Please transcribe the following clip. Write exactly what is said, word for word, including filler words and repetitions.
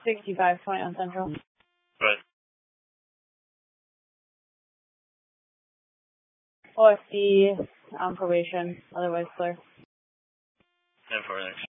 sixty-five twenty on Central. Right. O F D on probation, otherwise clear. ten four, thanks.